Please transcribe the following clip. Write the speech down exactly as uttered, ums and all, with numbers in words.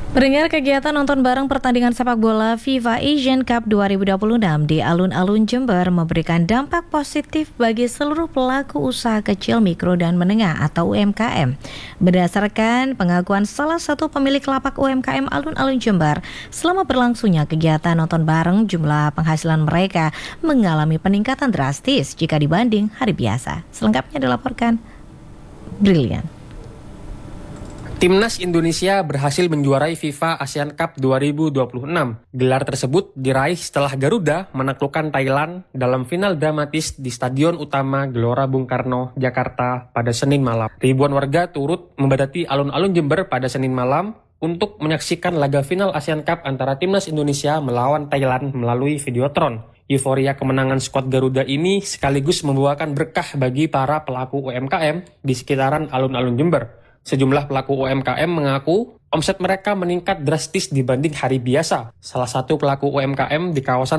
Pendengar, kegiatan nonton bareng pertandingan sepak bola FIFA Asian Cup dua ribu dua puluh enam di alun-alun Jember memberikan dampak positif bagi seluruh pelaku usaha kecil, mikro, dan menengah atau U M K M. Berdasarkan pengakuan salah satu pemilik lapak U M K M alun-alun Jember, selama berlangsungnya kegiatan nonton bareng, jumlah penghasilan mereka mengalami peningkatan drastis jika dibanding hari biasa. Selengkapnya dilaporkan Brilian. Timnas Indonesia berhasil menjuarai FIFA Asian Cup dua ribu dua puluh enam. Gelar tersebut diraih setelah Garuda menaklukkan Thailand dalam final dramatis di Stadion Utama Gelora Bung Karno, Jakarta pada Senin malam. Ribuan warga turut membadati alun-alun Jember pada Senin malam untuk menyaksikan laga final Asian Cup antara Timnas Indonesia melawan Thailand melalui Videotron. Euforia kemenangan skuad Garuda ini sekaligus membawakan berkah bagi para pelaku U M K M di sekitaran alun-alun Jember. Sejumlah pelaku U M K M mengaku omset mereka meningkat drastis dibanding hari biasa. Salah satu pelaku U M K M di kawasan